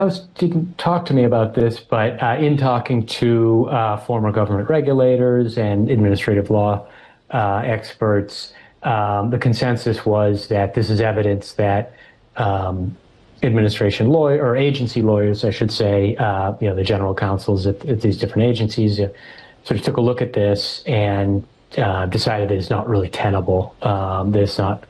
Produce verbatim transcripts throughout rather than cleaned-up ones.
didn't talk to me about this, but uh, in talking to uh, former government regulators and administrative law uh, experts, um, the consensus was that this is evidence that um, administration lawyer or agency lawyers, I should say, uh, you know, the general counsels at, at these different agencies, uh, sort of took a look at this and uh, decided that it's not really tenable. Um, that it's not.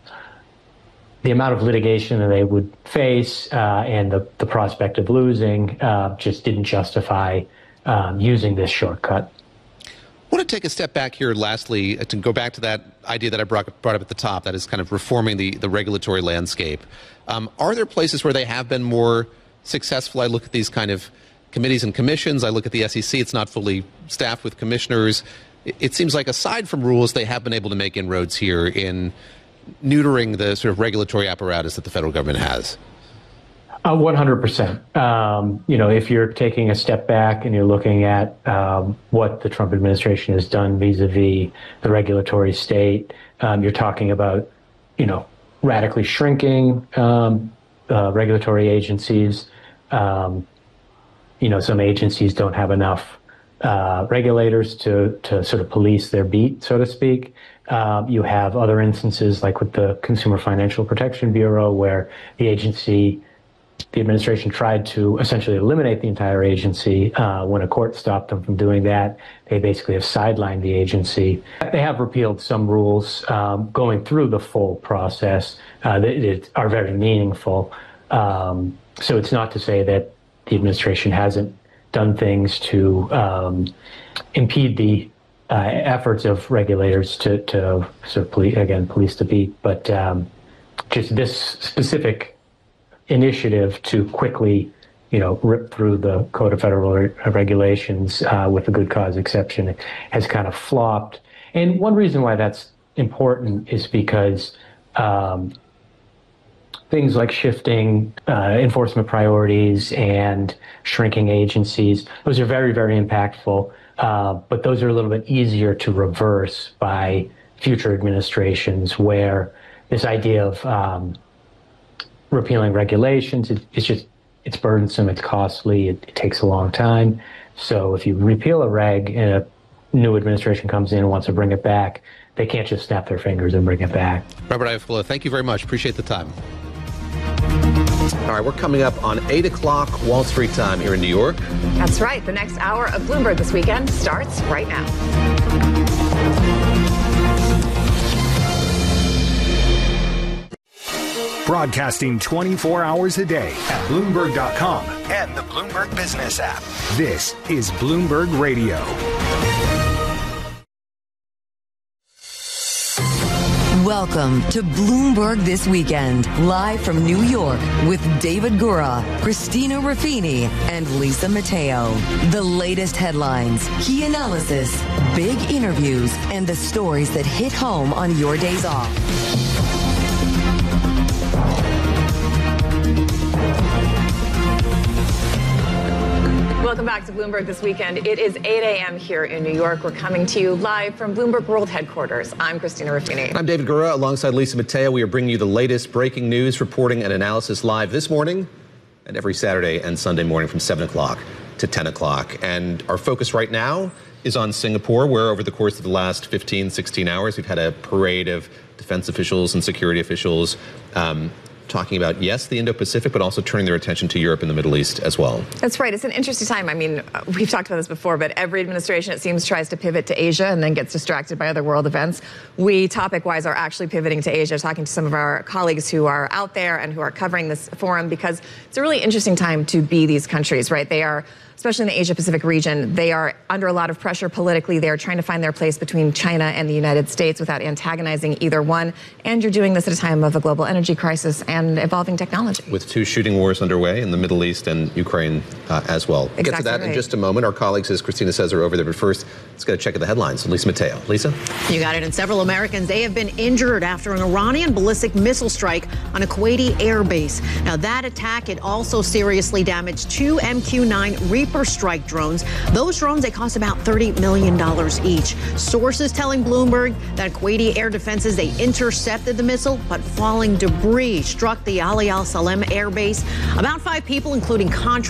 The amount of litigation that they would face uh, and the, the prospect of losing uh, just didn't justify um, using this shortcut. I want to take a step back here, lastly, to go back to that idea that I brought, brought up at the top, that is kind of reforming the, the regulatory landscape. Um, are there places where they have been more successful? I look at these kind of committees and commissions. I look at the S E C. It's not fully staffed with commissioners. It, it seems like aside from rules, they have been able to make inroads here in neutering the sort of regulatory apparatus that the federal government has. Uh, one hundred percent. Um, you know, if you're taking a step back and you're looking at um, what the Trump administration has done vis-a-vis the regulatory state, um, you're talking about, you know, radically shrinking um, uh, regulatory agencies. Um, you know, some agencies don't have enough uh, regulators to, to sort of police their beat, so to speak. Uh, you have other instances like with the Consumer Financial Protection Bureau, where the agency, the administration tried to essentially eliminate the entire agency. Uh, when a court stopped them from doing that, they basically have sidelined the agency. They have repealed some rules um, going through the full process uh, that, that are very meaningful. Um, so it's not to say that the administration hasn't done things to um, impede the Uh, efforts of regulators to, to sort of police, again, police the beat, but um, just this specific initiative to quickly, you know, rip through the Code of Federal Re- Regulations uh, with the good cause exception has kind of flopped. And one reason why that's important is because um, things like shifting uh, enforcement priorities and shrinking agencies, those are very, very impactful. Uh, but those are a little bit easier to reverse by future administrations, where this idea of um, repealing regulations, it, it's just, it's burdensome, it's costly, it, it takes a long time. So if you repeal a reg and a new administration comes in and wants to bring it back, they can't just snap their fingers and bring it back. Robert Iafallo, thank you very much. Appreciate the time. All right, we're coming up on eight o'clock Wall Street time here in New York. That's right. The next hour of Bloomberg This Weekend starts right now. Broadcasting twenty-four hours a day at Bloomberg dot com and the Bloomberg Business app. This is Bloomberg Radio. Welcome to Bloomberg This Weekend, live from New York with David Gura, Christina Ruffini, and Lisa Mateo. The latest headlines, key analysis, big interviews, and the stories that hit home on your days off. Welcome back to Bloomberg This Weekend. It is eight a.m. here in New York. We're coming to you live from Bloomberg World Headquarters. I'm Christina Ruffini. I'm David Gura, alongside Lisa Mateo. We are bringing you the latest breaking news, reporting, and analysis live this morning and every Saturday and Sunday morning from seven o'clock to ten o'clock. And our focus right now is on Singapore, where over the course of the last fifteen, sixteen hours, we've had a parade of defense officials and security officials um, talking about, yes, the Indo-Pacific, but also turning their attention to Europe and the Middle East as well. That's right. It's an interesting time. I mean, we've talked about this before, but every administration, it seems, tries to pivot to Asia and then gets distracted by other world events. We, topic-wise, are actually pivoting to Asia, talking to some of our colleagues who are out there and who are covering this forum, because it's a really interesting time to be these countries, right? They are, especially in the Asia-Pacific region, they are under a lot of pressure politically. They're trying to find their place between China and the United States without antagonizing either one. And you're doing this at a time of a global energy crisis and evolving technology. With two shooting wars underway in the Middle East and Ukraine uh, as well. We'll exactly get to that right. in just a moment. Our colleagues, as Christina says, are over there. But first, let's get a check of the headlines. Lisa Mateo. Lisa? You got it. And several Americans, they have been injured after an Iranian ballistic missile strike on a Kuwaiti air base. Now, that attack, it also seriously damaged two M Q nine Reaper strike drones. Those drones, they cost about thirty million dollars each. Sources telling Bloomberg that Kuwaiti air defenses, they intercepted the missile, but falling debris struck struck the Ali Al Salem Air Base. About five people, including contractors,